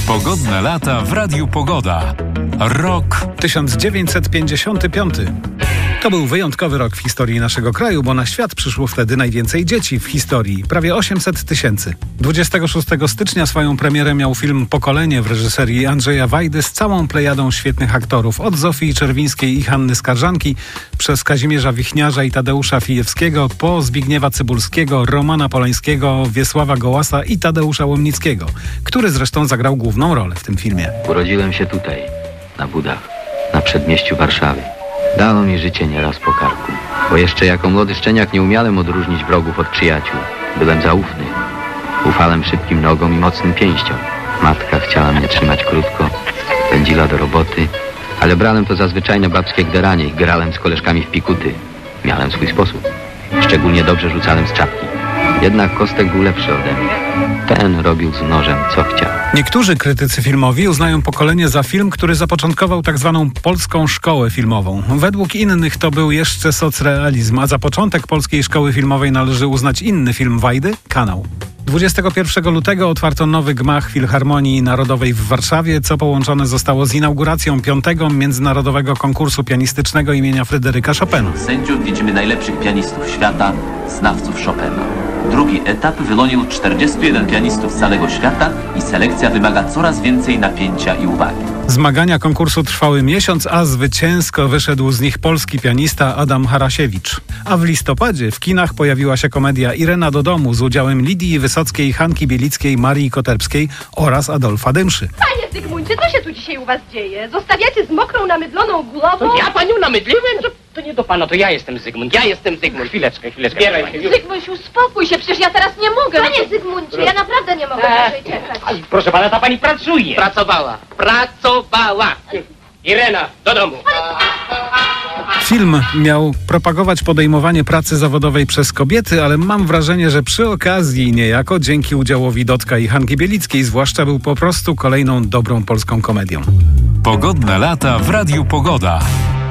Pogodne lata w Radiu Pogoda. Rok 1955. To był wyjątkowy rok w historii naszego kraju, bo na świat przyszło wtedy najwięcej dzieci w historii. Prawie 800 tysięcy. 26 stycznia swoją premierę miał film Pokolenie w reżyserii Andrzeja Wajdy z całą plejadą świetnych aktorów. Od Zofii Czerwińskiej i Hanny Skarżanki, przez Kazimierza Wichniarza i Tadeusza Fijewskiego, po Zbigniewa Cybulskiego, Romana Polańskiego, Wiesława Gołasa i Tadeusza Łomnickiego, który zresztą zagrał główną rolę w tym filmie. Urodziłem się tutaj, na Budach, na przedmieściu Warszawy. Dało mi życie nieraz po karku, bo jeszcze jako młody szczeniak nie umiałem odróżnić wrogów od przyjaciół. Byłem zaufny. Ufałem szybkim nogom i mocnym pięściom. Matka chciała mnie trzymać krótko, pędziła do roboty, ale brałem to za zwyczajne babskie gderanie i grałem z koleżkami w pikuty. Miałem swój sposób. Szczególnie dobrze rzucałem z czapki. Jednak Kostek był lepszy ode mnie. Ten robił z nożem, co chciał. Niektórzy krytycy filmowi uznają Pokolenie za film, który zapoczątkował tak zwaną polską szkołę filmową. Według innych to był jeszcze socrealizm, a za początek polskiej szkoły filmowej należy uznać inny film Wajdy, Kanał. 21 lutego otwarto nowy gmach Filharmonii Narodowej w Warszawie, co połączone zostało z inauguracją 5. Międzynarodowego Konkursu Pianistycznego imienia Fryderyka Chopina. Sędziów widzimy najlepszych pianistów świata, znawców Chopina. Drugi etap wyłonił 41 pianistów z całego świata i selekcja wymaga coraz więcej napięcia i uwagi. Zmagania konkursu trwały miesiąc, a zwycięsko wyszedł z nich polski pianista Adam Harasiewicz. A w listopadzie w kinach pojawiła się komedia Irena do domu z udziałem Lidii Wysockiej, Hanki Bielickiej, Marii Koterbskiej oraz Adolfa Dymszy. Panie Zygmuncie, co się tu dzisiaj u was dzieje? Zostawiacie z mokrą, namydloną głową? To ja panią namydliłem? To nie do pana, to ja jestem Zygmunt. Ja jestem Zygmunt. Chwileczkę. Zbieraj się już. Zygmunt, uspokój się, przecież ja teraz nie mogę. Panie Zygmuncie, ja naprawdę nie mogę dłużej czekać. Proszę pana, ta pani pracuje. Pracowała. Irena, do domu. Film miał propagować podejmowanie pracy zawodowej przez kobiety, ale mam wrażenie, że przy okazji niejako dzięki udziałowi Dodka i Hanki Bielickiej zwłaszcza był po prostu kolejną dobrą polską komedią. Pogodne lata w Radiu Pogoda.